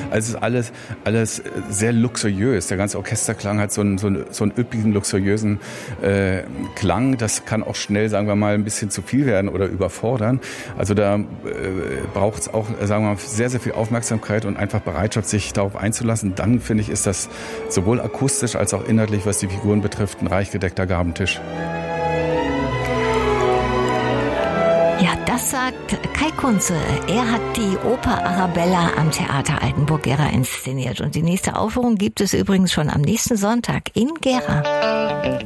Also es ist alles sehr luxuriös. Der ganze Orchesterklang hat so einen üppigen, luxuriösen Klang. Das kann auch schnell, sagen wir mal, ein bisschen zu viel werden oder überfordern. Also da braucht es auch, sagen wir mal, sehr, sehr viel Aufmerksamkeit und einfach Bereitschaft, sich darauf einzulassen. Dann, finde ich, ist das sowohl akustisch als auch inhaltlich, was die Figuren betrifft, ein reich gedeckter Gabentisch. Ja, das sagt Kai Kunze. Er hat die Oper Arabella am Theater Altenburg-Gera inszeniert. Und die nächste Aufführung gibt es übrigens schon am nächsten Sonntag in Gera.